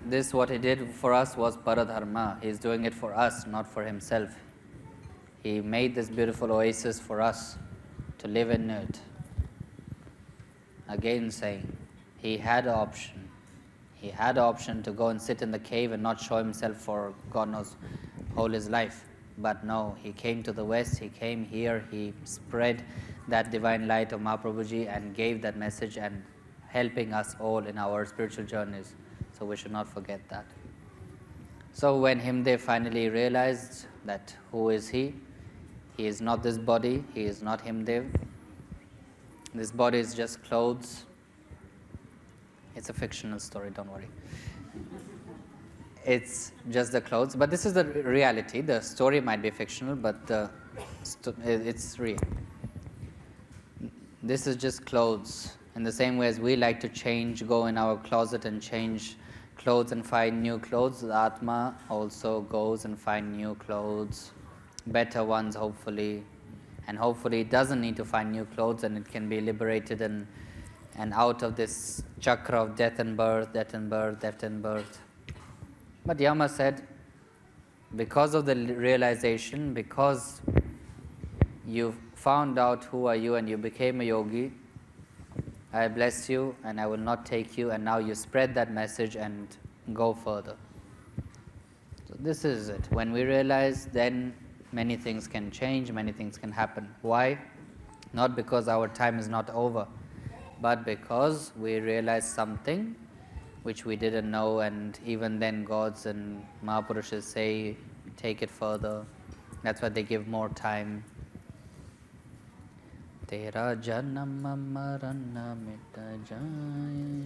this what he did for us was paradharma. He's doing it for us, not for himself. He made this beautiful oasis for us to live in it. Again saying, he had an option. He had an option to go and sit in the cave and not show himself for God knows whole his life. But no, he came to the West, he came here, he spread that divine light of Mahaprabhuji and gave that message and helping us all in our spiritual journeys. So we should not forget that. So when Himdev finally realized that who is he is not this body, he is not Himdev. This body is just clothes. It's a fictional story, don't worry. It's just the clothes, but this is the reality. The story might be fictional, but it's real. This is just clothes. In the same way as we like to change, go in our closet and change clothes and find new clothes, the Atma also goes and find new clothes, better ones hopefully, and hopefully it doesn't need to find new clothes and it can be liberated and out of this chakra of death and birth, death and birth, death and birth. But Yama said, because of the realization, because you found out who are you and you became a yogi, I bless you and I will not take you, and now you spread that message and go further. So this is it. When we realize, then many things can change, many things can happen. Why? Not because our time is not over, but because we realize something which we didn't know, and even then gods and Mahapurushas say, take it further. That's why they give more time. Tera janam maran mit jaye